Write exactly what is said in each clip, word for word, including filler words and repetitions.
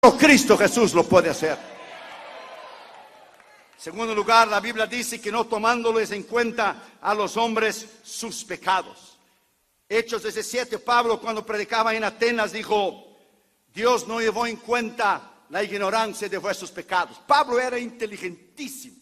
Cristo Jesús lo puede hacer. En segundo lugar, la Biblia dice que no tomándoles en cuenta a los hombres sus pecados. Hechos diecisiete, Pablo cuando predicaba en Atenas dijo: Dios no llevó en cuenta la ignorancia de vuestros pecados. Pablo era inteligentísimo.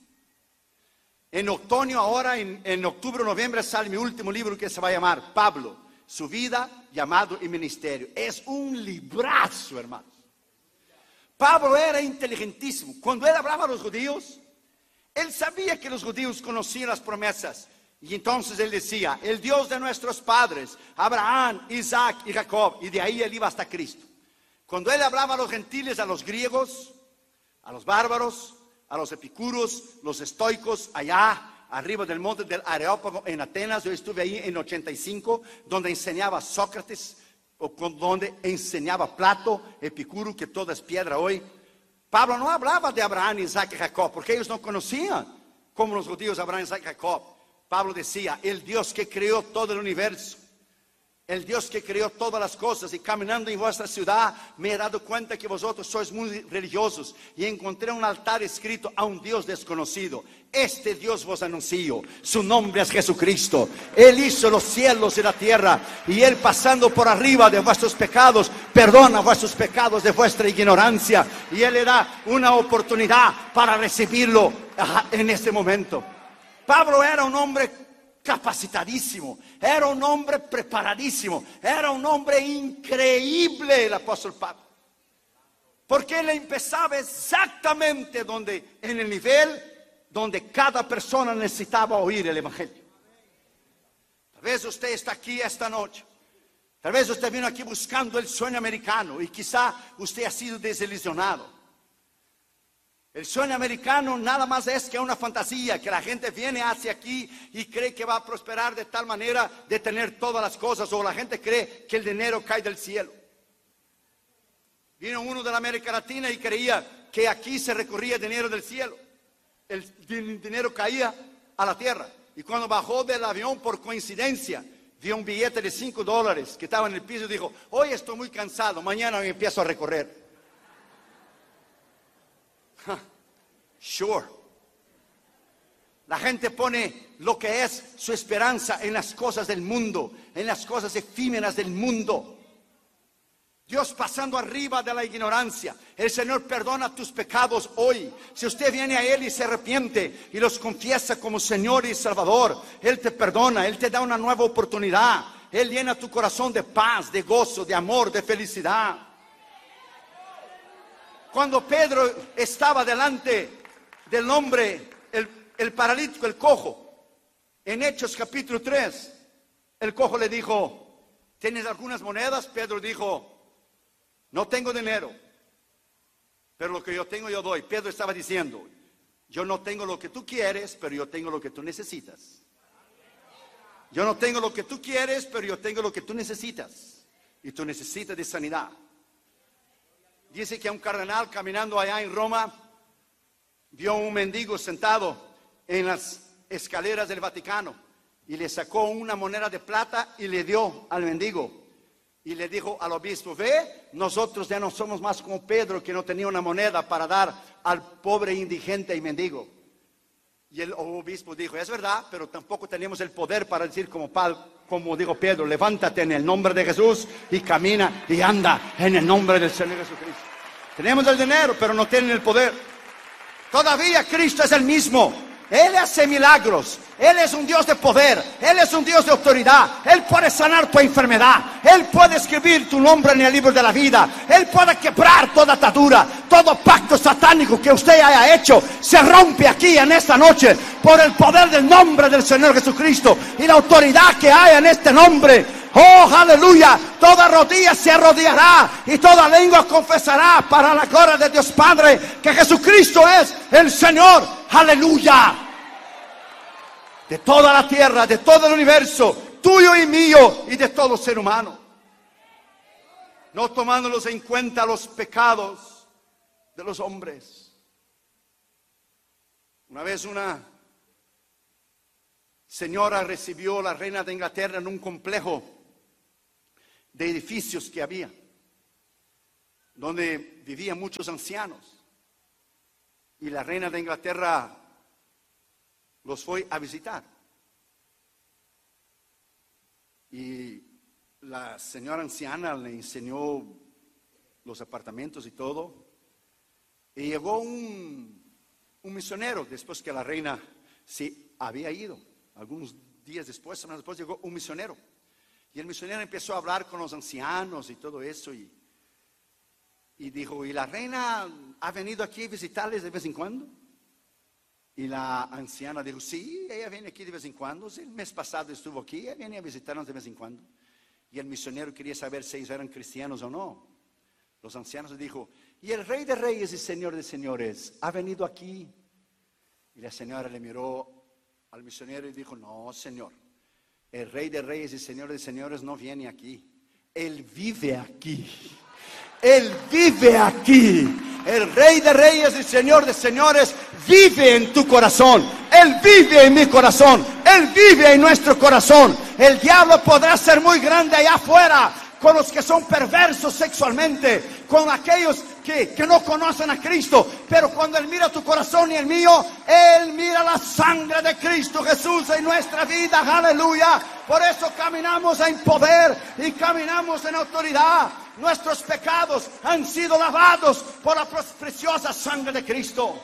En otoño ahora, en, en octubre o noviembre sale mi último libro que se va a llamar Pablo, su vida, llamado y ministerio. Es un librazo, hermanos. Pablo era inteligentísimo. Cuando él hablaba a los judíos, él sabía que los judíos conocían las promesas. Y entonces él decía: el Dios de nuestros padres, Abraham, Isaac y Jacob. Y de ahí él iba hasta Cristo. Cuando él hablaba a los gentiles, a los griegos, a los bárbaros, a los epicuros, los estoicos, allá arriba del monte del Areópago en Atenas. Yo estuve ahí en ochenta y cinco, donde enseñaba Sócrates, o donde enseñaba Plato, Epicuro, que todo es piedra hoy. Pablo no hablaba de Abraham, Isaac y Jacob, porque ellos no conocían como los judíos Abraham, Isaac y Jacob. Pablo decía: el Dios que creó todo el universo, el Dios que creó todas las cosas. Y caminando en vuestra ciudad me he dado cuenta que vosotros sois muy religiosos, y encontré un altar escrito a un Dios desconocido. Este Dios vos anuncio, su nombre es Jesucristo. Él hizo los cielos y la tierra, y Él, pasando por arriba de vuestros pecados, perdona vuestros pecados de vuestra ignorancia, y Él le da una oportunidad para recibirlo en este momento. Pablo era un hombre capacitadísimo, era un hombre preparadísimo, era un hombre increíble, el apóstol Pablo, porque él empezaba exactamente donde, en el nivel donde cada persona necesitaba oír el evangelio. Tal vez usted está aquí esta noche, tal vez usted vino aquí buscando el sueño americano, y quizá usted ha sido desilusionado. El sueño americano nada más es que una fantasía, que la gente viene hacia aquí y cree que va a prosperar de tal manera de tener todas las cosas, o la gente cree que el dinero cae del cielo. Vino uno de la América Latina y creía que aquí se recorría dinero del cielo. El dinero caía a la tierra, y cuando bajó del avión, por coincidencia vio un billete de cinco dólares que estaba en el piso y dijo: hoy estoy muy cansado, mañana empiezo a recorrer. Sure. La gente pone lo que es su esperanza en las cosas del mundo, en las cosas efímeras del mundo. Dios pasando arriba de la ignorancia. El Señor perdona tus pecados hoy. Si usted viene a Él y se arrepiente y los confiesa como Señor y Salvador, Él te perdona, Él te da una nueva oportunidad. Él llena tu corazón de paz, de gozo, de amor, de felicidad. Cuando Pedro estaba delante del hombre, el, el paralítico, el cojo, en Hechos capítulo tres, el cojo le dijo: ¿tienes algunas monedas? Pedro dijo: no tengo dinero, pero lo que yo tengo yo doy. Pedro estaba diciendo: yo no tengo lo que tú quieres, pero yo tengo lo que tú necesitas. Yo no tengo lo que tú quieres, pero yo tengo lo que tú necesitas. Y tú necesitas de sanidad. Dice que un cardenal caminando allá en Roma vio a un mendigo sentado en las escaleras del Vaticano, y le sacó una moneda de plata y le dio al mendigo, y le dijo al obispo: ve, nosotros ya no somos más como Pedro, que no tenía una moneda para dar al pobre indigente y mendigo. Y el obispo dijo: es verdad, pero tampoco tenemos el poder para decir como, como dijo Pedro: levántate en el nombre de Jesús y camina y anda en el nombre del Señor Jesucristo. Tenemos el dinero, pero no tienen el poder. Todavía Cristo es el mismo. Él hace milagros. Él es un Dios de poder. Él es un Dios de autoridad. Él puede sanar tu enfermedad. Él puede escribir tu nombre en el libro de la vida. Él puede quebrar toda atadura. Todo pacto satánico que usted haya hecho se rompe aquí en esta noche por el poder del nombre del Señor Jesucristo y la autoridad que hay en este nombre. Oh, aleluya. Toda rodilla se arrodillará y toda lengua confesará, para la gloria de Dios Padre, que Jesucristo es el Señor. Aleluya. De toda la tierra, de todo el universo, tuyo y mío, y de todo ser humano. No tomándolos en cuenta los pecados de los hombres. Una vez una señora recibió a la reina de Inglaterra en un complejo de edificios que había. donde vivían muchos ancianos. Y la reina de Inglaterra los fue a visitar. Y la señora anciana le enseñó los apartamentos y todo. Y llegó un, un misionero después que la reina se había ido. Algunos días después, semanas después, llegó un misionero. Y el misionero empezó a hablar con los ancianos y todo eso. Y, y dijo, ¿y la reina ha venido aquí a visitarles de vez en cuando? Y la anciana dijo, sí, ella viene aquí de vez en cuando. Sí, el mes pasado estuvo aquí, ella viene a visitarnos de vez en cuando. Y el misionero quería saber si ellos eran cristianos o no. Los ancianos le dijo, ¿y el Rey de Reyes y Señor de Señores ha venido aquí? Y la señora le miró al misionero y dijo, no, señor, el Rey de Reyes y Señor de Señores no viene aquí. Él vive aquí. Él vive aquí. El Rey de Reyes y Señor de Señores vive en tu corazón. Él vive en mi corazón. Él vive en nuestro corazón. El diablo podrá ser muy grande allá afuera, con los que son perversos sexualmente, con aquellos que, que no conocen a Cristo. Pero cuando Él mira tu corazón y el mío, Él mira la sangre de Cristo Jesús en nuestra vida. Aleluya. Por eso caminamos en poder y caminamos en autoridad. Nuestros pecados han sido lavados por la preciosa sangre de Cristo.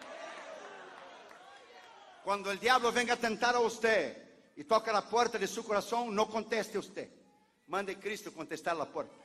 Cuando el diablo venga a tentar a usted y toca la puerta de su corazón, no conteste usted. Mande a Cristo contestar la puerta.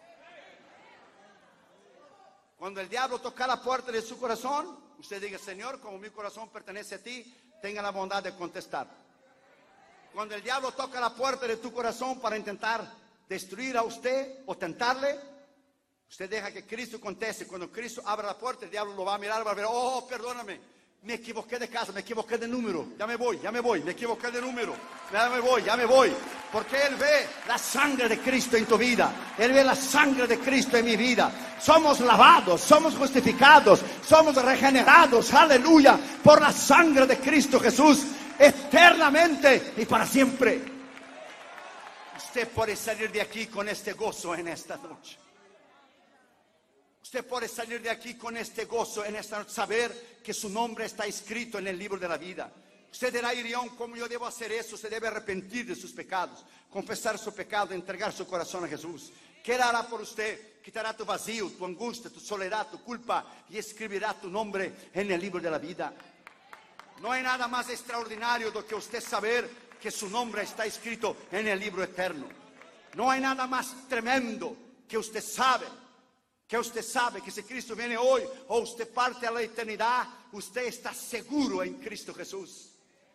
Cuando el diablo toca la puerta de su corazón, usted diga, Señor, como mi corazón pertenece a ti, tenga la bondad de contestar. Cuando el diablo toca la puerta de tu corazón para intentar destruir a usted o tentarle, usted deja que Cristo conteste. Cuando Cristo abra la puerta, el diablo lo va a mirar, va a ver, oh, perdóname, me equivoqué de casa, me equivoqué de número, ya me voy, ya me voy, me equivoqué de número, ya me voy, ya me voy. Porque Él ve la sangre de Cristo en tu vida, Él ve la sangre de Cristo en mi vida. Somos lavados, somos justificados, somos regenerados, aleluya, por la sangre de Cristo Jesús, eternamente y para siempre. Usted puede salir de aquí con este gozo en esta noche. Usted puede salir de aquí con este gozo en esta noche, saber que su nombre está escrito en el libro de la vida. Usted dirá, Irión, ¿cómo yo debo hacer eso? Usted debe arrepentir de sus pecados, confesar su pecado, entregar su corazón a Jesús. ¿Qué Él hará por usted? Quitará tu vacío, tu angustia, tu soledad, tu culpa y escribirá tu nombre en el libro de la vida. No hay nada más extraordinario do que usted saber que su nombre está escrito en el libro eterno. No hay nada más tremendo que usted sabe que usted sabe que si Cristo viene hoy o usted parte a la eternidad, usted está seguro en Cristo Jesús.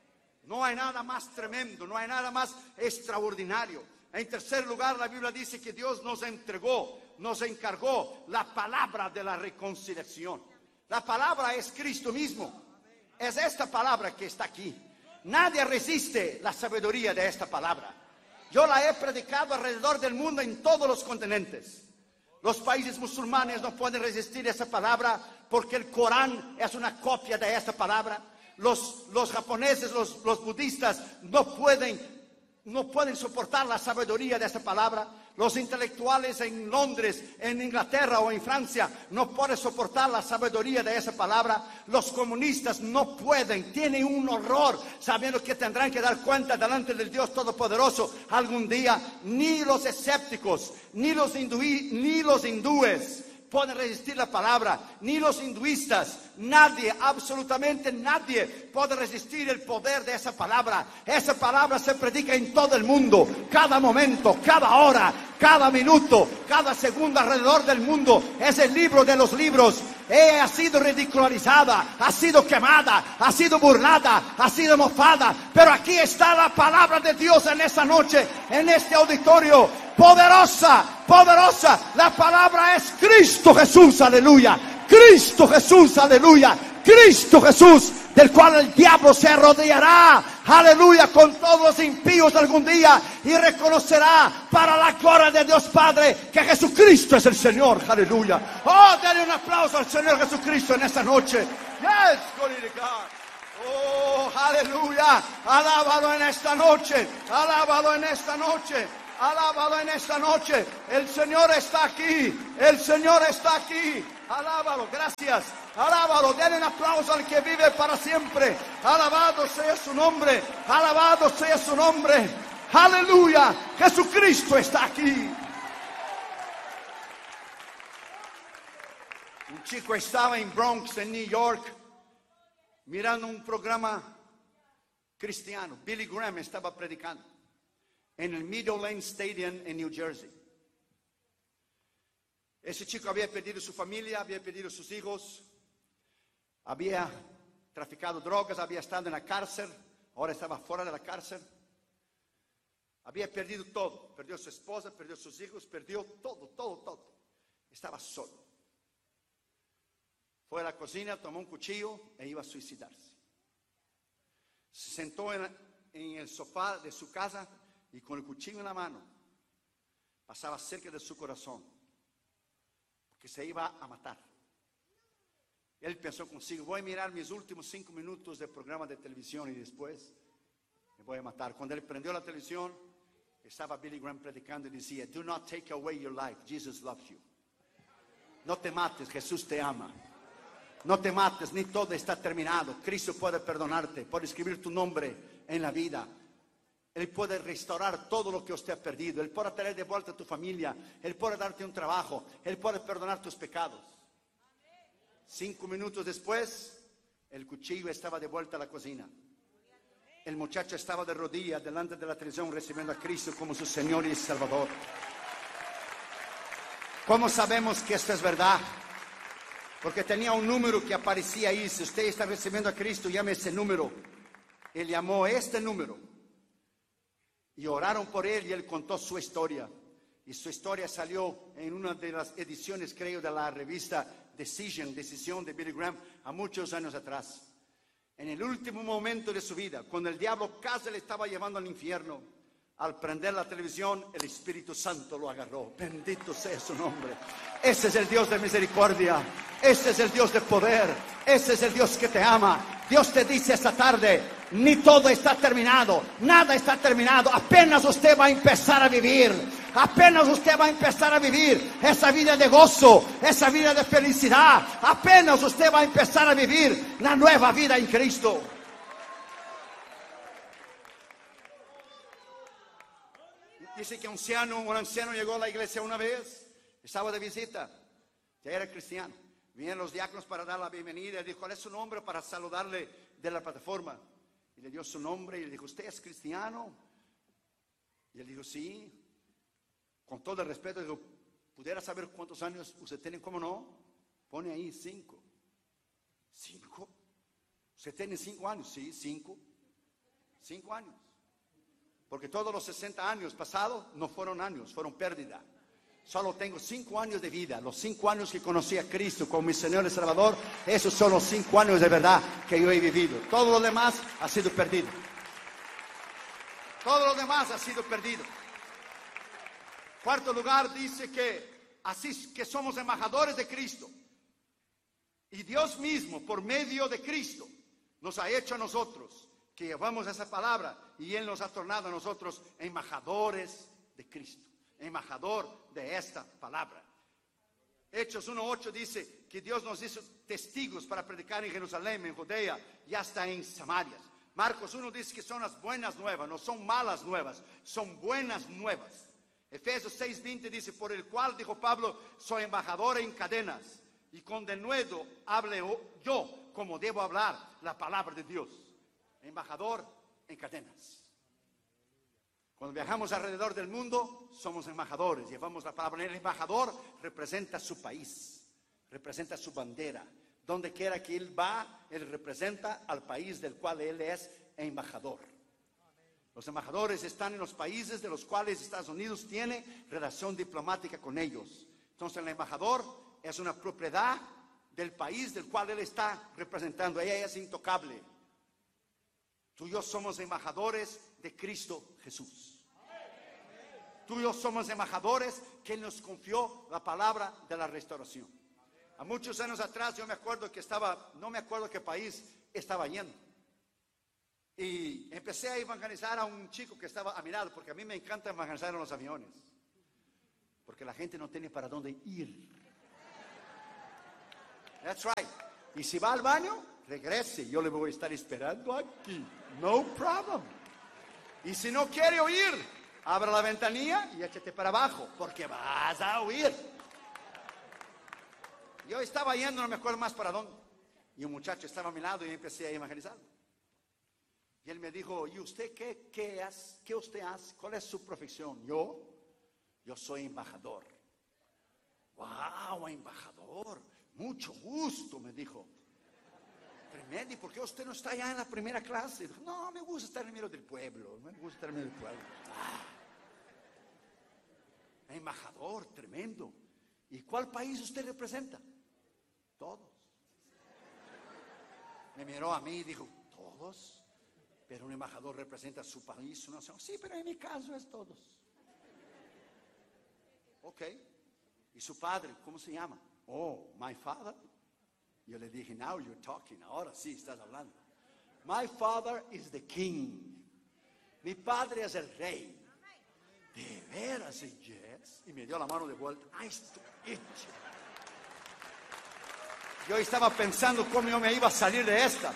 No hay nada más tremendo, no hay nada más extraordinario. En tercer lugar, la Biblia dice que Dios nos entregó, nos encargó la palabra de la reconciliación. La palabra es Cristo mismo. Es esta palabra que está aquí. Nadie resiste la sabiduría de esta palabra. Yo la he predicado alrededor del mundo en todos los continentes. Los países musulmanes no pueden resistir esa palabra porque el Corán es una copia de esta palabra. Los, los japoneses, los, los budistas no pueden, no pueden soportar la sabiduría de esta palabra. Los intelectuales en Londres, en Inglaterra o en Francia no pueden soportar la sabiduría de esa palabra. Los comunistas no pueden, tienen un horror sabiendo que tendrán que dar cuenta delante del Dios Todopoderoso algún día. Ni los escépticos, ni los, hindúes, ni los hindúes pueden resistir la palabra, ni los hinduistas. Nadie, absolutamente nadie puede resistir el poder de esa palabra. Esa palabra se predica en todo el mundo, cada momento, cada hora, cada minuto, cada segundo alrededor del mundo. Es el libro de los libros. Ella ha sido ridicularizada, ha sido quemada, ha sido burlada, ha sido mofada. Pero aquí está la palabra de Dios en esta noche, en este auditorio. Poderosa, poderosa. La palabra es Cristo Jesús, aleluya. Cristo Jesús, aleluya. Cristo Jesús, del cual el diablo se rodeará, aleluya, con todos los impíos algún día y reconocerá para la gloria de Dios Padre que Jesucristo es el Señor, aleluya. Oh, denle un aplauso al Señor Jesucristo en esta noche. Yes, glory to God. Oh, aleluya. Alábalo en esta noche, alábalo en esta noche. Alábalo en esta noche. El Señor está aquí. El Señor está aquí. Alábalo. Gracias. Alábalo. Denle un aplauso al que vive para siempre. Alabado sea su nombre. Alabado sea su nombre. Aleluya. Jesucristo está aquí. Un chico estaba en Bronx, en New York, mirando un programa cristiano. Billy Graham estaba predicando en el Meadowlands Stadium en New Jersey. Ese chico había perdido su familia, había perdido sus hijos, había traficado drogas, había estado en la cárcel, ahora estaba fuera de la cárcel. Había perdido todo, perdió su esposa, perdió sus hijos, perdió todo, todo, todo. Estaba solo. Fue a la cocina, tomó un cuchillo e iba a suicidarse. Se sentó en, en el sofá de su casa y con el cuchillo en la mano pasaba cerca de su corazón, porque se iba a matar. Él pensó consigo: voy a mirar mis últimos cinco minutos de programa de televisión y después me voy a matar. Cuando él prendió la televisión, estaba Billy Graham predicando y decía: do not take away your life, Jesus loves you. No te mates, Jesús te ama. No te mates, ni todo está terminado. Cristo puede perdonarte, puede escribir tu nombre en la vida. Él puede restaurar todo lo que usted ha perdido. Él puede traer de vuelta a tu familia. Él puede darte un trabajo. Él puede perdonar tus pecados. Cinco minutos después, el cuchillo estaba de vuelta a la cocina. El muchacho estaba de rodillas delante de la televisión recibiendo a Cristo como su Señor y Salvador. ¿Cómo sabemos que esto es verdad? Porque tenía un número que aparecía ahí. Si usted está recibiendo a Cristo, llame ese número. Él llamó este número. Y oraron por él y él contó su historia. Y su historia salió en una de las ediciones, creo, de la revista Decision, Decisión de Billy Graham, a muchos años atrás. En el último momento de su vida, cuando el diablo casi le estaba llevando al infierno, al prender la televisión, el Espíritu Santo lo agarró. Bendito sea su nombre. Ese es el Dios de misericordia. Ese es el Dios de poder. Ese es el Dios que te ama. Dios te dice esta tarde: ni todo está terminado, nada está terminado. Apenas usted va a empezar a vivir. Apenas usted va a empezar a vivir esa vida de gozo, esa vida de felicidad. Apenas usted va a empezar a vivir la nueva vida en Cristo. Dice que un anciano, un anciano llegó a la iglesia una vez, estaba de visita, ya era cristiano. Vienen los diáconos para dar la bienvenida. Dijo: ¿cuál es su nombre? Para saludarle de la plataforma. Y le dio su nombre y le dijo: ¿usted es cristiano? Y él dijo: sí. Con todo el respeto, dijo: ¿pudiera saber cuántos años usted tiene? ¿Cómo no? Pone ahí cinco. ¿Cinco? ¿Usted tiene cinco años? Sí, cinco. Cinco años. Porque todos los sesenta años pasados no fueron años, fueron pérdida. Solo tengo cinco años de vida. Los cinco años que conocí a Cristo como mi Señor y Salvador, esos son los cinco años de verdad que yo he vivido. Todo lo demás ha sido perdido. Todo lo demás ha sido perdido. Cuarto lugar, dice que así que somos embajadores de Cristo. Y Dios mismo, por medio de Cristo, nos ha hecho a nosotros que llevamos esa palabra, y Él nos ha tornado a nosotros embajadores de Cristo, embajador de esta palabra. Hechos uno ocho dice que Dios nos hizo testigos para predicar en Jerusalén, en Judea y hasta en Samaria. Marcos uno dice que son las buenas nuevas, no son malas nuevas, son buenas nuevas. Efesios seis veinte dice: por el cual, dijo Pablo, soy embajador en cadenas, y con denuedo hable yo como debo hablar la palabra de Dios. Embajador en cadenas. Cuando viajamos alrededor del mundo, somos embajadores, llevamos la palabra. El embajador representa su país, representa su bandera. Donde quiera que él va, él representa al país del cual él es embajador. Los embajadores están en los países de los cuales Estados Unidos tiene relación diplomática con ellos. Entonces el embajador es una propiedad del país del cual él está representando. Ella es intocable. Tú y yo somos embajadores de Cristo Jesús. Tú y yo somos embajadores que Él nos confió la palabra de la restauración. A muchos años atrás yo me acuerdo que estaba, no me acuerdo qué país estaba yendo. Y empecé a evangelizar a un chico que estaba a mi lado, porque a mí me encanta evangelizar en los aviones, porque la gente no tiene para dónde ir. That's right. Y si va al baño, regrese. Yo le voy a estar esperando aquí. No problem. Y si no quiere oír, abra la ventanilla y échate para abajo, porque vas a oír. Yo estaba yendo, no me acuerdo más para dónde. Y un muchacho estaba a mi lado y empecé a evangelizar. Y él me dijo, ¿y usted qué, qué hace? ¿Qué usted hace? ¿Cuál es su profesión? Yo, yo soy embajador. Wow, embajador. Mucho gusto, me dijo. Tremendo, ¿y por qué usted no está allá en la primera clase? Dijo, no, me gusta estar en medio del pueblo. Me gusta estar en medio del pueblo. Ah, embajador, tremendo. ¿Y cuál país usted representa? Todos. Me miró a mí y dijo, ¿todos? Pero un embajador representa su país, su nación. Sí, pero en mi caso es todos. Ok. ¿Y su padre, cómo se llama? Oh, my father. Yo le dije, now you're talking. Ahora sí estás hablando. My father is the king. Mi padre es el rey. De veras, yes. Y me dio la mano de vuelta. Nice to meet you. Yo estaba pensando cómo yo me iba a salir de esta.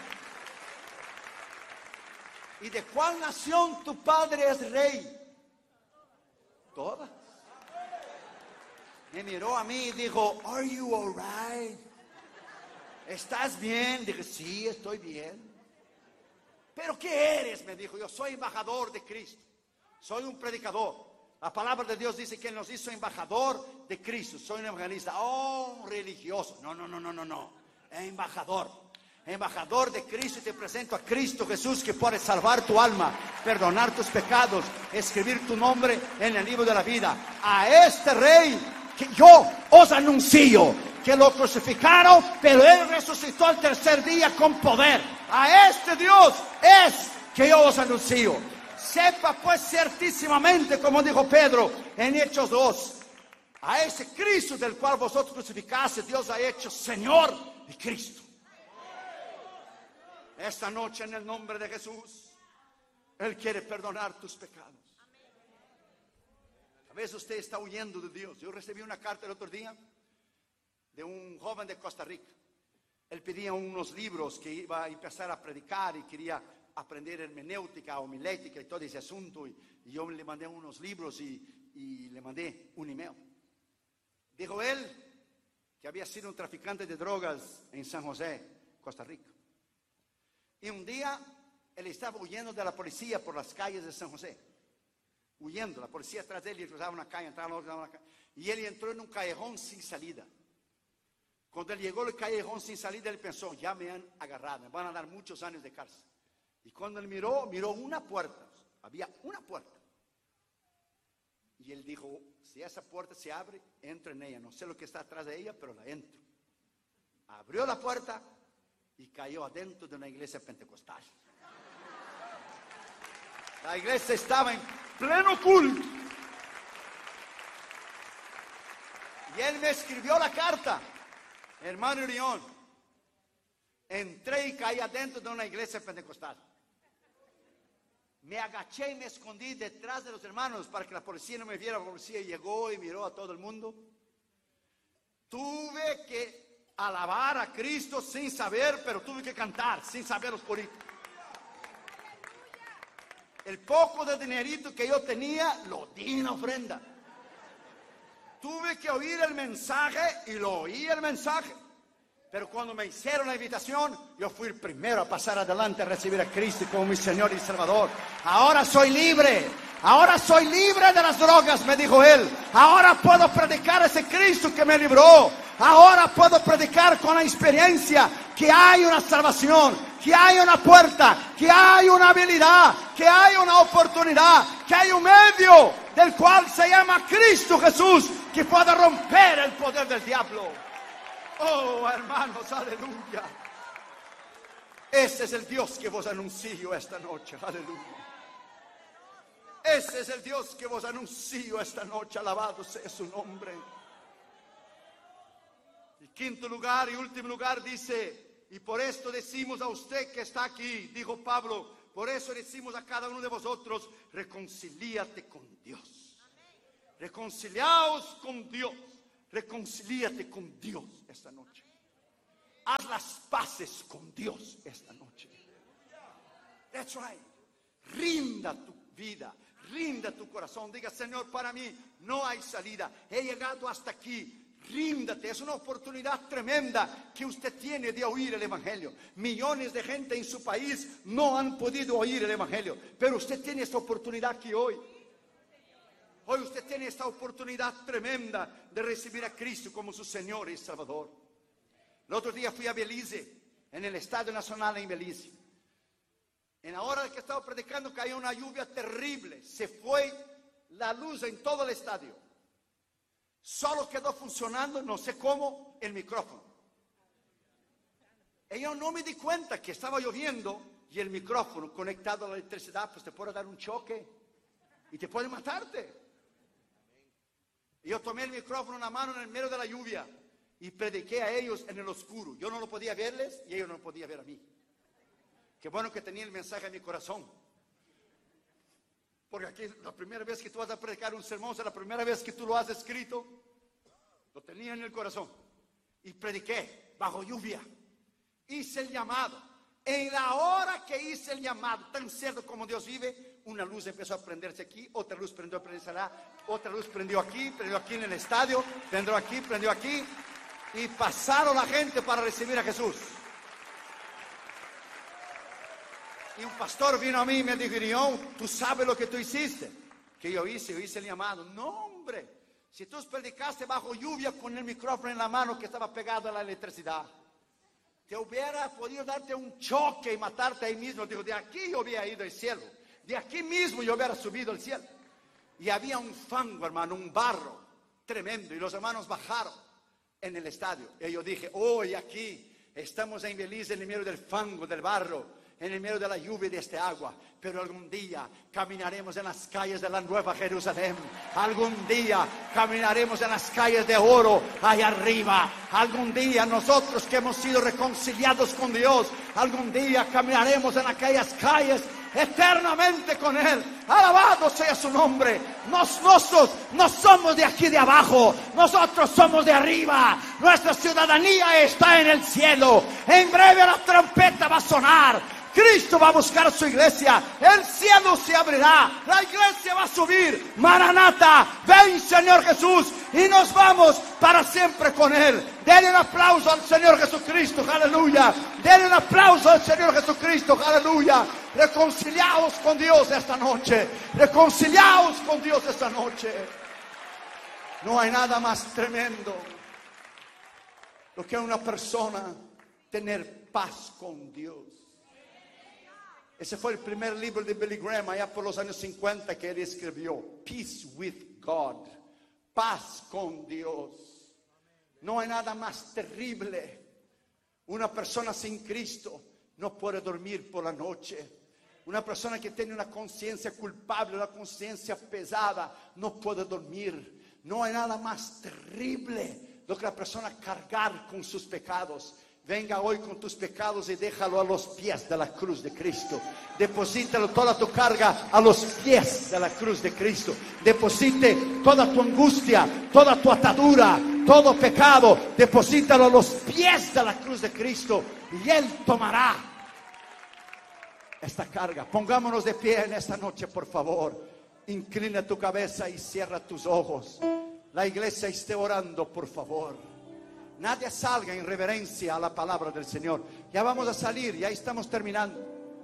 ¿Y de cuál nación tu padre es rey? Todas. Me miró a mí y dijo, are you all right? ¿Estás bien? Dije, sí, estoy bien. ¿Pero qué eres? Me dijo, yo soy embajador de Cristo. Soy un predicador. La palabra de Dios dice que nos hizo embajador de Cristo. Soy un evangelista. Oh, religioso. No, no, no, no, no, no. Embajador. Embajador de Cristo, y te presento a Cristo Jesús, que puede salvar tu alma, perdonar tus pecados, escribir tu nombre en el libro de la vida. A este rey que yo os anuncio, que lo crucificaron, pero él resucitó al tercer día con poder. A este Dios es que yo os anuncio. Sepa pues ciertísimamente, como dijo Pedro en Hechos dos, a ese Cristo del cual vosotros crucificaste, Dios ha hecho Señor y Cristo. Esta noche, en el nombre de Jesús, Él quiere perdonar tus pecados. A veces usted está huyendo de Dios. Yo recibí una carta el otro día de un joven de Costa Rica. Él pedía unos libros que iba a empezar a predicar y quería aprender hermenéutica, homilética y todo ese asunto. Y, y yo le mandé unos libros y, y le mandé un email. Dijo él que había sido un traficante de drogas en San José, Costa Rica. Y un día él estaba huyendo de la policía por las calles de San José. Huyendo, la policía atrás de él y cruzaba una calle, entraba en una calle. Y él entró en un callejón sin salida. Cuando él llegó al callejón sin salida, él pensó, ya me han agarrado, me van a dar muchos años de cárcel. Y cuando él miró, miró una puerta. Había una puerta. Y él dijo, si esa puerta se abre, entro en ella. No sé lo que está atrás de ella, pero la entro. Abrió la puerta y cayó adentro de una iglesia pentecostal. La iglesia estaba en pleno culto. Y él me escribió la carta. Hermano León, entré y caí adentro de una iglesia pentecostal. Me agaché y me escondí detrás de los hermanos para que la policía no me viera. La policía llegó y miró a todo el mundo. Tuve que alabar a Cristo sin saber, pero tuve que cantar sin saber los coritos. El poco de dinerito que yo tenía, lo di en ofrenda. Tuve que oír el mensaje y lo oí el mensaje. Pero cuando me hicieron la invitación, yo fui el primero a pasar adelante a recibir a Cristo como mi Señor y Salvador. Ahora soy libre. Ahora soy libre de las drogas, me dijo él. Ahora puedo predicar a ese Cristo que me libró. Ahora puedo predicar con la experiencia que hay una salvación, que hay una puerta, que hay una habilidad, que hay una oportunidad, que hay un medio del cual se llama Cristo Jesús, que puede romper el poder del diablo. Oh, hermanos, aleluya. Ese es el Dios que vos anuncio esta noche, aleluya. Ese es el Dios que vos anuncio esta noche, alabado sea su nombre. En quinto lugar y último lugar dice, y por esto decimos a usted que está aquí, dijo Pablo, Por eso decimos a cada uno de vosotros, reconcilíate con Dios. Reconciliaos con Dios. Reconcilíate con Dios esta noche. Haz las paces con Dios esta noche. That's right. Rinda tu vida, rinda tu corazón. Diga, Señor, para mí no hay salida. He llegado hasta aquí. Ríndate, es una oportunidad tremenda que usted tiene de oír el Evangelio. Millones de gente en su país no han podido oír el Evangelio, pero usted tiene esta oportunidad aquí hoy. Hoy usted tiene esta oportunidad tremenda de recibir a Cristo como su Señor y Salvador. El otro día fui a Belice, en el Estadio Nacional en Belice. En la hora que estaba predicando cayó una lluvia terrible. Se fue la luz en todo el estadio. Solo quedó funcionando, no sé cómo, el micrófono. Y yo no me di cuenta que estaba lloviendo y el micrófono conectado a la electricidad, pues te puede dar un choque y te puede matarte. Y yo tomé el micrófono en la mano en el medio de la lluvia y prediqué a ellos en el oscuro. Yo no lo podía verles y ellos no lo podían ver a mí. Qué bueno que tenía el mensaje en mi corazón. Porque aquí la primera vez que tú vas a predicar un sermón, es la primera vez que tú lo has escrito, lo tenía en el corazón. Y prediqué bajo lluvia. Hice el llamado. En la hora que hice el llamado, tan cierto como Dios vive, una luz empezó a prenderse aquí, otra luz prendió a prenderse allá, otra luz prendió aquí, prendió aquí en el estadio, prendió aquí, prendió aquí. Y pasaron la gente para recibir a Jesús. Y un pastor vino a mí y me dijo, Irión, ¿tú sabes lo que tú hiciste? Que yo hice, yo hice el llamado. No, hombre, si tú predicaste bajo lluvia con el micrófono en la mano que estaba pegado a la electricidad, te hubiera podido darte un choque y matarte ahí mismo. Digo, de aquí yo hubiera ido al cielo. De aquí mismo yo hubiera subido al cielo. Y había un fango, hermano, un barro tremendo. Y los hermanos bajaron en el estadio. Y yo dije, hoy aquí estamos en Belice, en el medio del fango, del barro, en el medio de la lluvia y de este agua, pero algún día caminaremos en las calles de la Nueva Jerusalén. Algún día caminaremos en las calles de oro allá arriba. Algún día nosotros que hemos sido reconciliados con Dios, algún día caminaremos en aquellas calles eternamente con Él. Alabado sea su nombre. Nosotros no somos de aquí de abajo, nosotros somos de arriba. Nuestra ciudadanía está en el cielo. En breve la trompeta va a sonar. Cristo va a buscar a su iglesia. El cielo se abrirá. La iglesia va a subir. Maranata, ven Señor Jesús. Y nos vamos para siempre con Él. Denle un aplauso al Señor Jesucristo. Aleluya. Denle un aplauso al Señor Jesucristo. Aleluya. Reconciliaos con Dios esta noche. Reconciliaos con Dios esta noche. No hay nada más tremendo lo que una persona tener paz con Dios. Ese fue el primer libro de Billy Graham allá por los años cincuenta que él escribió. Peace with God. Paz con Dios. No hay nada más terrible. Una persona sin Cristo no puede dormir por la noche. Una persona que tiene una conciencia culpable, una conciencia pesada, no puede dormir. No hay nada más terrible do que la persona cargar con sus pecados. Venga hoy con tus pecados y déjalo a los pies de la cruz de Cristo. Deposítalo toda tu carga a los pies de la cruz de Cristo. Deposite toda tu angustia, toda tu atadura, todo pecado. Deposítalo a los pies de la cruz de Cristo y Él tomará esta carga. Pongámonos de pie en esta noche, por favor. Inclina tu cabeza y cierra tus ojos. La iglesia esté orando, por favor. Nadie salga en reverencia a la palabra del Señor. Ya vamos a salir, ya estamos terminando.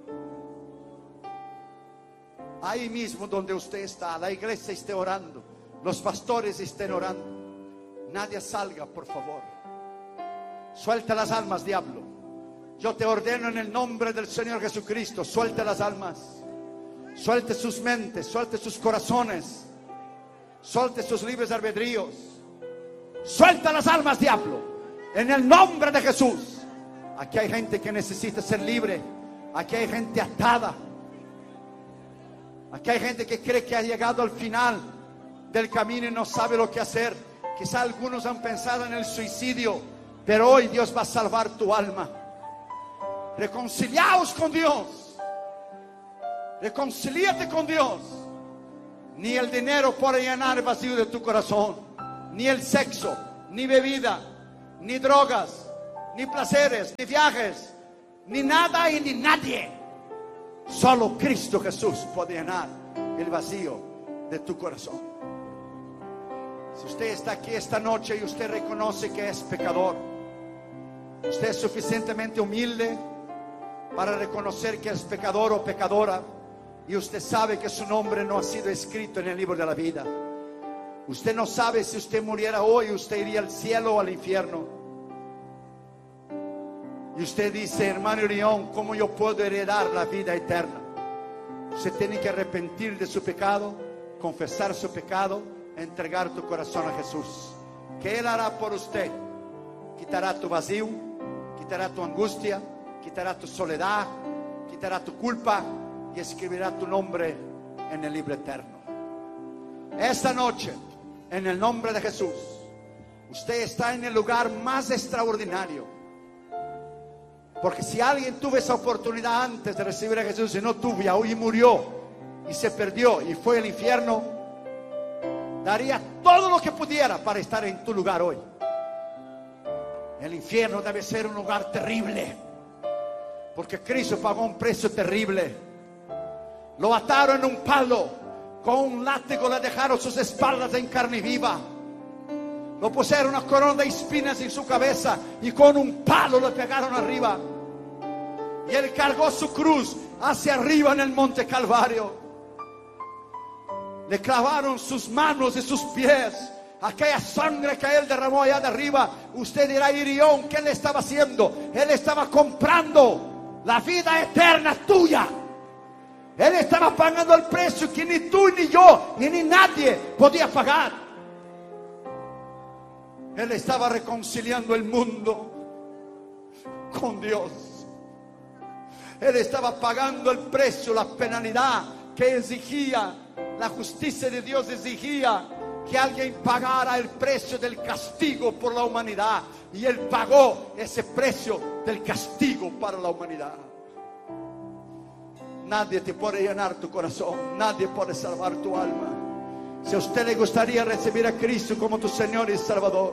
Ahí mismo donde usted está, la iglesia esté orando, los pastores estén orando. Nadie salga, por favor. Suelta las almas, diablo. Yo te ordeno en el nombre del Señor Jesucristo, suelte las almas. Suelte sus mentes, suelte sus corazones. Suelte sus libres albedríos. Suelta las almas, diablo, en el nombre de Jesús. Aquí hay gente que necesita ser libre. Aquí hay gente atada. Aquí hay gente que cree que ha llegado al final del camino y no sabe lo que hacer. Quizá algunos han pensado en el suicidio, pero hoy Dios va a salvar tu alma. Reconciliaos con Dios. Reconcíliate con Dios. Ni el dinero puede llenar el vacío de tu corazón, ni el sexo, ni bebida, ni drogas, ni placeres, ni viajes, ni nada y ni nadie. Solo Cristo Jesús puede llenar el vacío de tu corazón. Si usted está aquí esta noche y usted reconoce que es pecador, usted es suficientemente humilde para reconocer que es pecador o pecadora, y usted sabe que su nombre no ha sido escrito en el libro de la vida. Usted no sabe si usted muriera hoy, usted iría al cielo o al infierno. Y usted dice: hermano León, ¿cómo yo puedo heredar la vida eterna? Usted tiene que arrepentir de su pecado, confesar su pecado, entregar tu corazón a Jesús, que Él hará por usted. Quitará tu vacío, quitará tu angustia, quitará tu soledad, quitará tu culpa y escribirá tu nombre en el libro eterno. Esta noche, en el nombre de Jesús, usted está en el lugar más extraordinario. Porque si alguien tuvo esa oportunidad antes de recibir a Jesús y no tuvo, y hoy murió y se perdió y fue al infierno, daría todo lo que pudiera para estar en tu lugar hoy. El infierno debe ser un lugar terrible, porque Cristo pagó un precio terrible. Lo ataron en un palo, con un látigo le dejaron sus espaldas en carne viva. Lo pusieron una corona de espinas en su cabeza y con un palo le pegaron arriba. Y Él cargó su cruz hacia arriba en el monte Calvario. Le clavaron sus manos y sus pies. Aquella sangre que Él derramó allá de arriba. Usted dirá: Irión, ¿qué le estaba haciendo? Él estaba comprando la vida eterna tuya. Él estaba pagando el precio que ni tú, ni yo, ni, ni nadie podía pagar. Él estaba reconciliando el mundo con Dios. Él estaba pagando el precio, la penalidad que exigía, la justicia de Dios exigía que alguien pagara el precio del castigo por la humanidad. Y Él pagó ese precio del castigo para la humanidad. Nadie te puede llenar tu corazón, nadie puede salvar tu alma. Si a usted le gustaría recibir a Cristo como tu Señor y Salvador,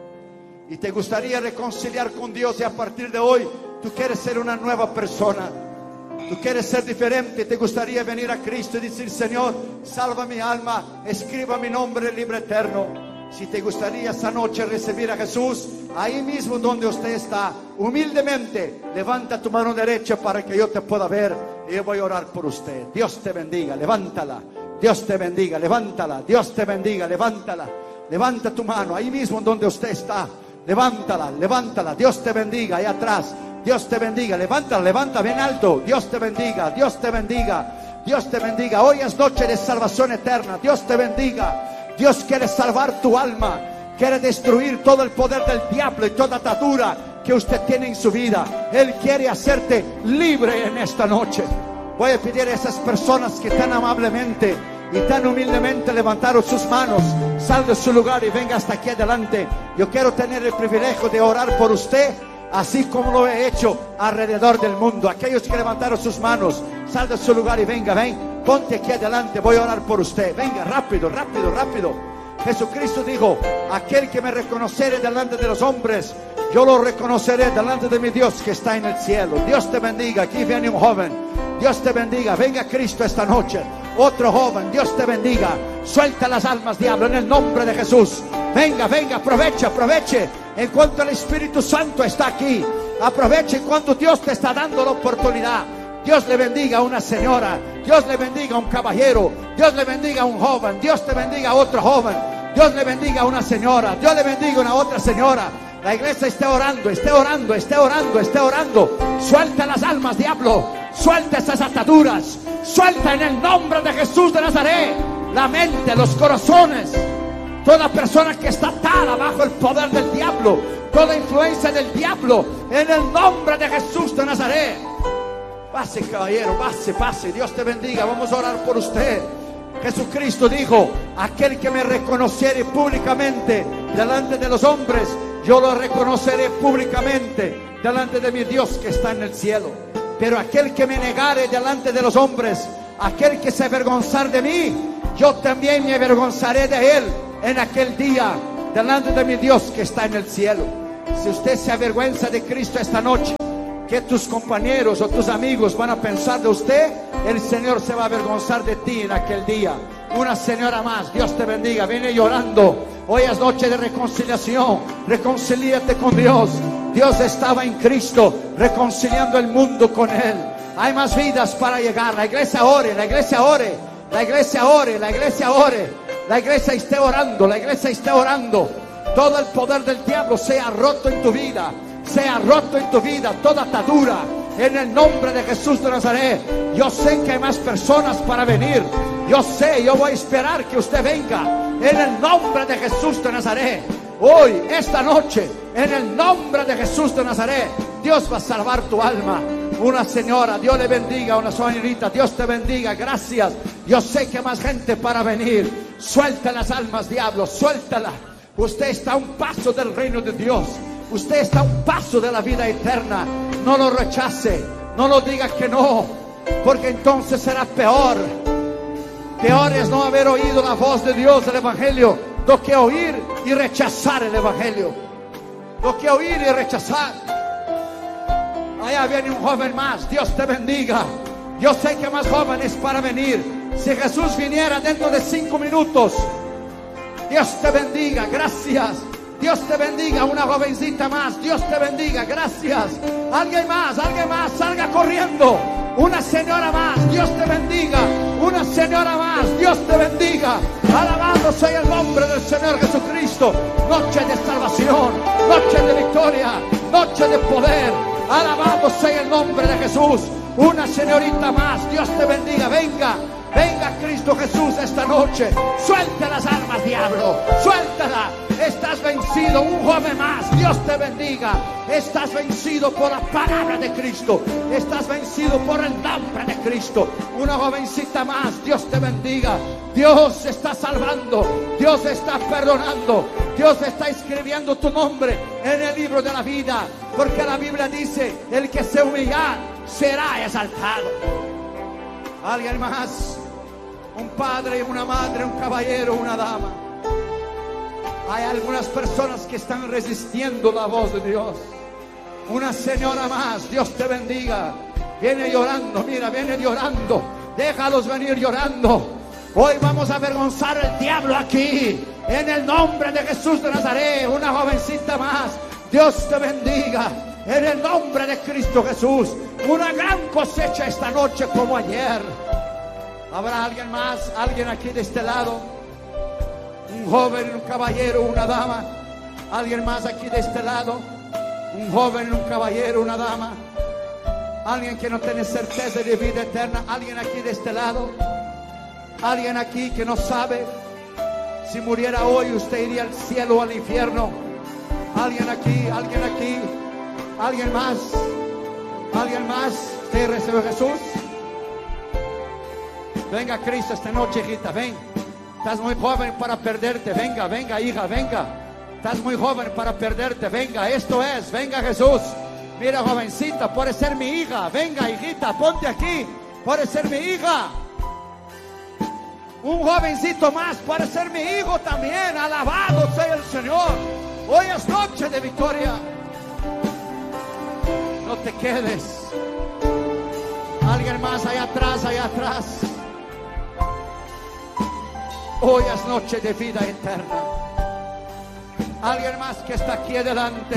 y te gustaría reconciliar con Dios, y a partir de hoy tú quieres ser una nueva persona, tú quieres ser diferente, te gustaría venir a Cristo y decir: Señor, salva mi alma, escriba mi nombre en el libro eterno. Si te gustaría esta noche recibir a Jesús, ahí mismo donde usted está, humildemente levanta tu mano derecha para que yo te pueda ver, y yo voy a orar por usted. Dios te bendiga, levántala. Dios te bendiga, levántala. Dios te bendiga, levántala. Levanta tu mano ahí mismo donde usted está. Levántala, levántala. Dios te bendiga ahí atrás. Dios te bendiga, levántala, levanta bien alto. Dios te bendiga, Dios te bendiga, Dios te bendiga. Hoy es noche de salvación eterna. Dios te bendiga. Dios quiere salvar tu alma, quiere destruir todo el poder del diablo y toda atadura que usted tiene en su vida. Él quiere hacerte libre en esta noche. Voy a pedir a esas personas que tan amablemente y tan humildemente levantaron sus manos, sal de su lugar y venga hasta aquí adelante. Yo quiero tener el privilegio de orar por usted, así como lo he hecho alrededor del mundo. Aquellos que levantaron sus manos, sal de su lugar y venga, ven. Ponte aquí adelante, voy a orar por usted. Venga, rápido, rápido, rápido. Jesucristo dijo: aquel que me reconociere delante de los hombres, yo lo reconoceré delante de mi Dios que está en el cielo. Dios te bendiga. Aquí viene un joven. Dios te bendiga. Venga Cristo esta noche. Otro joven. Dios te bendiga. Suelta las almas, diablo, en el nombre de Jesús. Venga, venga, aproveche, aproveche. En cuanto el Espíritu Santo está aquí, aproveche en cuanto Dios te está dando la oportunidad. Dios le bendiga a una señora, Dios le bendiga a un caballero, Dios le bendiga a un joven, Dios te bendiga a otro joven, Dios le bendiga a una señora, Dios le bendiga a una otra señora. La iglesia está orando, esté orando, esté orando, esté orando. Suelta las almas, diablo, suelta esas ataduras, suelta en el nombre de Jesús de Nazaret la mente, los corazones. Toda persona que está atada bajo el poder del diablo, toda influencia del diablo, en el nombre de Jesús de Nazaret. Pase, caballero, pase, pase. Dios te bendiga. Vamos a orar por usted. Jesucristo dijo: aquel que me reconociere públicamente delante de los hombres, yo lo reconoceré públicamente delante de mi Dios que está en el cielo. Pero aquel que me negare delante de los hombres, aquel que se avergonzar de mí, yo también me avergonzaré de él en aquel día, delante de mi Dios que está en el cielo. Si usted se avergüenza de Cristo esta noche, ¿qué tus compañeros o tus amigos van a pensar de usted? El Señor se va a avergonzar de ti en aquel día. Una señora más, Dios te bendiga, viene llorando. Hoy es noche de reconciliación. Reconcíliate con Dios. Dios estaba en Cristo reconciliando el mundo con Él. Hay más vidas para llegar. La iglesia ore, la iglesia ore, la iglesia ore, la iglesia ore. La iglesia esté orando, la iglesia esté orando. Todo el poder del diablo sea roto en tu vida, sea roto en tu vida, toda atadura. En el nombre de Jesús de Nazaret. Yo sé que hay más personas para venir. Yo sé, yo voy a esperar que usted venga. En el nombre de Jesús de Nazaret. Hoy, esta noche, en el nombre de Jesús de Nazaret, Dios va a salvar tu alma. Una señora, Dios le bendiga. Una señorita, Dios te bendiga. Gracias. Yo sé que hay más gente para venir. Suelta las almas, diablo, suéltala. Usted está a un paso del reino de Dios. Usted está a un paso de la vida eterna. No lo rechace, no lo diga que no, porque entonces será peor. Peor es no haber oído la voz de Dios del Evangelio, do que oír y rechazar el Evangelio. Do que oír y rechazar. Allá viene un joven más, Dios te bendiga. Yo sé que más jóvenes para venir. Si Jesús viniera dentro de cinco minutos, Dios te bendiga, gracias. Dios te bendiga, una jovencita más. Dios te bendiga, gracias. Alguien más, alguien más, salga corriendo. Una señora más, Dios te bendiga. Una señora más, Dios te bendiga. Alabado sea el nombre del Señor Jesucristo. Noche de salvación, noche de victoria, noche de poder. Alabado sea el nombre de Jesús. Una señorita más, Dios te bendiga, venga. Venga Cristo Jesús esta noche. Suelta las armas, diablo. Suéltala. Estás vencido. Un joven más. Dios te bendiga. Estás vencido por la palabra de Cristo. Estás vencido por el nombre de Cristo. Una jovencita más. Dios te bendiga. Dios está salvando. Dios está perdonando. Dios está escribiendo tu nombre en el libro de la vida. Porque la Biblia dice: el que se humilla será exaltado. Alguien más, un padre, una madre, un caballero, una dama. Hay algunas personas que están resistiendo la voz de Dios. Una señora más, Dios te bendiga. Viene llorando, mira, viene llorando. Déjalos venir llorando. Hoy vamos a avergonzar al diablo aquí, en el nombre de Jesús de Nazaret. Una jovencita más, Dios te bendiga. En el nombre de Cristo Jesús, una gran cosecha esta noche como ayer. ¿Habrá alguien más? ¿Alguien aquí de este lado? Un joven, un caballero, una dama. ¿Alguien más aquí de este lado? Un joven, un caballero, una dama. ¿Alguien que no tiene certeza de vida eterna? ¿Alguien aquí de este lado? ¿Alguien aquí que no sabe si muriera hoy usted iría al cielo o al infierno? ¿Alguien aquí? ¿Alguien aquí? ¿Alguien más? ¿Alguien más? ¿Usted recibe a Jesús? Venga Cristo esta noche, hijita, ven. Estás muy joven para perderte. Venga, venga, hija, venga. Estás muy joven para perderte. Venga, esto es. Venga Jesús. Mira, jovencita, puede ser mi hija. Venga, hijita, ponte aquí. Puede ser mi hija. Un jovencito más puede ser mi hijo también. Alabado sea el Señor. Hoy es noche de victoria. No te quedes. Alguien más allá atrás, allá atrás. Hoy es noche de vida eterna. Alguien más que está aquí adelante.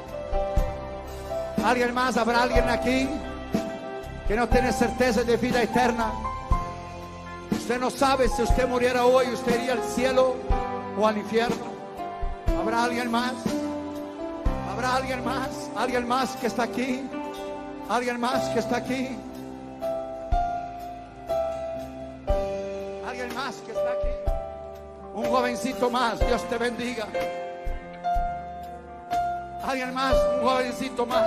Alguien más, habrá alguien aquí que no tiene certeza de vida eterna. Usted no sabe si usted muriera hoy, usted iría al cielo o al infierno. ¿Habrá alguien más? ¿Habrá alguien más? ¿Alguien más que está aquí? ¿Alguien más que está aquí? ¿Alguien más que está aquí? Un jovencito más, Dios te bendiga. ¿Alguien más? Un jovencito más.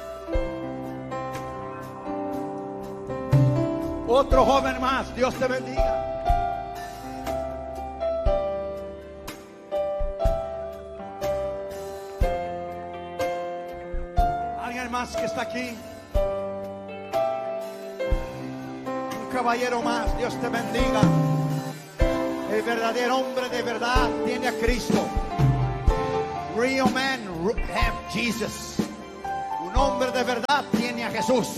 Otro joven más, Dios te bendiga. Alguien más que está aquí. Un caballero más, Dios te bendiga. El verdadero hombre de verdad tiene a Cristo. Real man have Jesus. Un hombre de verdad tiene a Jesús.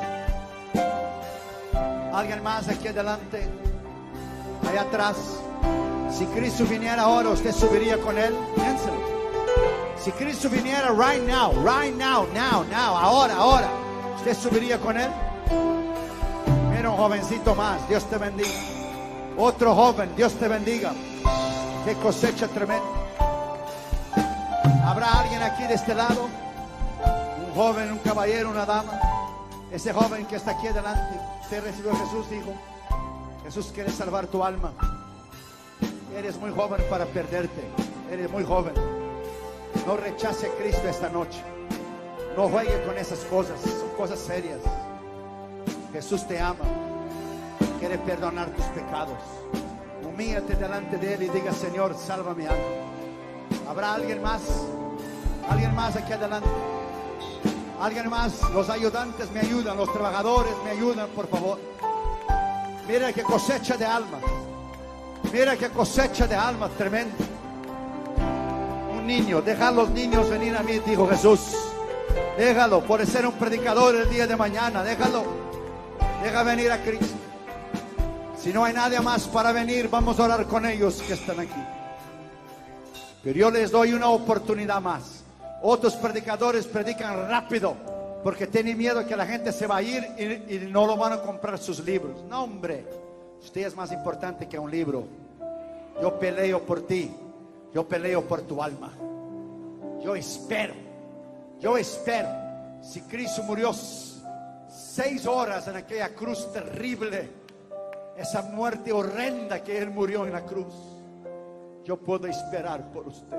Alguien más aquí adelante, allá atrás. Si Cristo viniera ahora, ¿usted subiría con él? Piénselo. Si Cristo viniera right now, right now, now, now, ahora, ahora, ¿usted subiría con él? Mira, un jovencito más, Dios te bendiga. Otro joven, Dios te bendiga. Qué cosecha tremenda. ¿Habrá alguien aquí de este lado? Un joven, un caballero, una dama. Ese joven que está aquí adelante, usted recibió a Jesús, dijo: Jesús quiere salvar tu alma. Eres muy joven para perderte. Eres muy joven. No rechace a Cristo esta noche. No juegue con esas cosas. Son cosas serias. Jesús te ama. Quiere perdonar tus pecados. Humíllate delante de Él y diga: Señor, salva mi alma. ¿Habrá alguien más? ¿Alguien más aquí adelante? ¿Alguien más? Los ayudantes me ayudan. Los trabajadores me ayudan, por favor. Mira qué cosecha de almas. Mira qué cosecha de almas tremenda. Un niño, deja a los niños venir a mí, dijo Jesús. Déjalo, por ser un predicador el día de mañana. Déjalo. Deja venir a Cristo. Si no hay nadie más para venir, vamos a orar con ellos que están aquí. Pero yo les doy una oportunidad más. Otros predicadores predican rápido porque tienen miedo que la gente se va a ir y, y no lo van a comprar sus libros. No, hombre, usted es más importante que un libro. Yo peleo por ti. Yo peleo por tu alma. Yo espero. Yo espero. Si Cristo murió seis horas en aquella cruz terrible, esa muerte horrenda que Él murió en la cruz, yo puedo esperar por usted.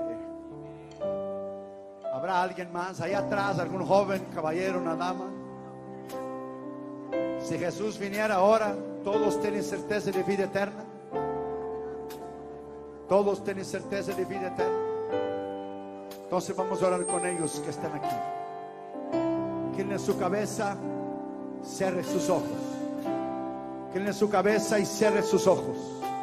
¿Habrá alguien más? Allá atrás, algún joven, caballero, una dama. Si Jesús viniera ahora, todos tienen certeza de vida eterna. Todos tienen certeza de vida eterna. Entonces vamos a orar con ellos que están aquí. Incline su cabeza, cierre sus ojos. Incline su cabeza y cierre sus ojos.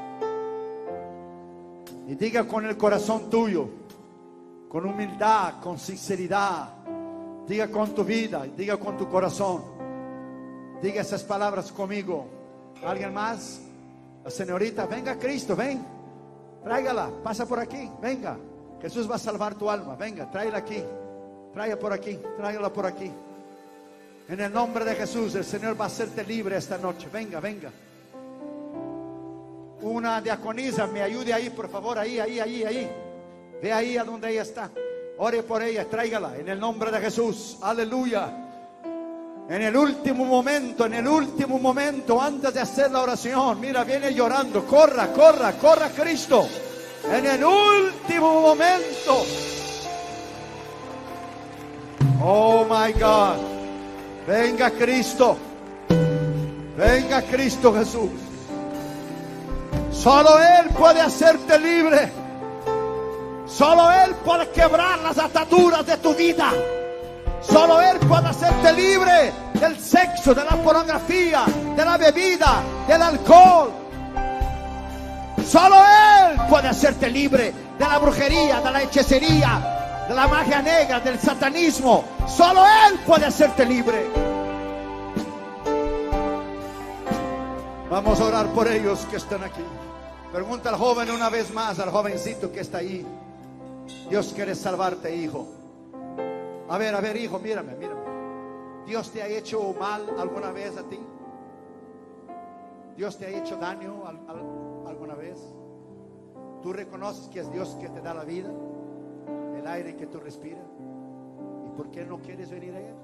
Y diga con el corazón tuyo, con humildad, con sinceridad, diga con tu vida, diga con tu corazón, diga esas palabras conmigo. ¿Alguien más? La señorita, venga Cristo, ven, tráigala, pasa por aquí, venga. Jesús va a salvar tu alma, venga, tráela aquí, tráela por aquí, tráela por aquí. En el nombre de Jesús, el Señor va a hacerte libre esta noche. Venga, venga. Una diaconisa, me ayude ahí, por favor, ahí, ahí, ahí, ahí. Ve ahí a donde ella está. Ore por ella, tráigala en el nombre de Jesús. Aleluya. En el último momento, en el último momento, antes de hacer la oración, mira, viene llorando. Corra, corra, corra Cristo. En el último momento. Oh my God. Venga Cristo. Venga Cristo Jesús. Solo Él puede hacerte libre. Solo Él puede quebrar las ataduras de tu vida. Solo Él puede hacerte libre del sexo, de la pornografía, de la bebida, del alcohol. Solo Él puede hacerte libre de la brujería, de la hechicería, de la magia negra, del satanismo. Solo Él puede hacerte libre. Vamos a orar por ellos que están aquí. Pregunta al joven una vez más, al jovencito que está ahí. Dios quiere salvarte, hijo. A ver, a ver, hijo, mírame, mírame. ¿Dios te ha hecho mal alguna vez a ti? ¿Dios te ha hecho daño al, al, alguna vez? ¿Tú reconoces que es Dios que te da la vida, el aire que tú respiras? ¿Y por qué no quieres venir a Él?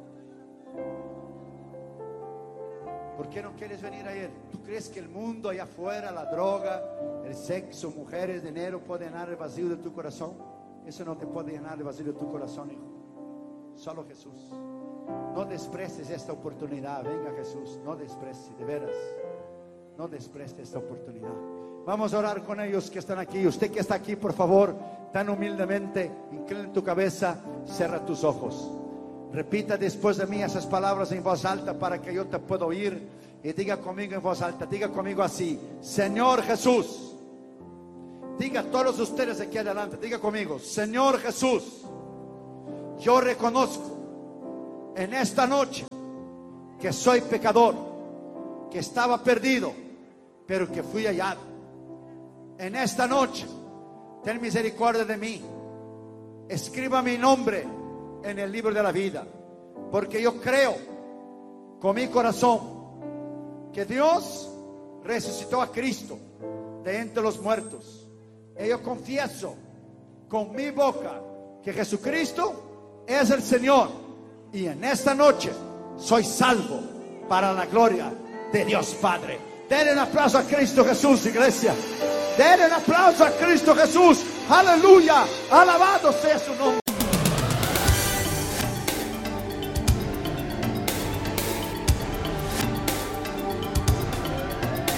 ¿Por qué no quieres venir a Él? ¿Tú crees que el mundo allá afuera, la droga, el sexo, mujeres, dinero, puede llenar el vacío de tu corazón? Eso no te puede llenar el vacío de tu corazón, hijo. Solo Jesús. No desprecies esta oportunidad. Venga Jesús, no desprecies, de veras. No desprecies esta oportunidad. Vamos a orar con ellos que están aquí. Usted que está aquí, por favor, tan humildemente, inclina tu cabeza, cierra tus ojos. Repita después de mí esas palabras en voz alta para que yo te pueda oír y diga conmigo en voz alta, diga conmigo así: Señor Jesús. Diga todos ustedes aquí adelante, diga conmigo: Señor Jesús, yo reconozco en esta noche que soy pecador, que estaba perdido, pero que fui hallado. En esta noche, ten misericordia de mí. Escriba mi nombre en el libro de la vida, porque yo creo con mi corazón que Dios resucitó a Cristo de entre los muertos. Y yo confieso con mi boca que Jesucristo es el Señor, y en esta noche soy salvo para la gloria de Dios Padre. Denle un aplauso a Cristo Jesús, iglesia. Denle un aplauso a Cristo Jesús. Aleluya, alabado sea su nombre.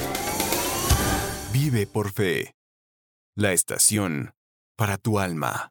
Vive por fe. La estación para tu alma.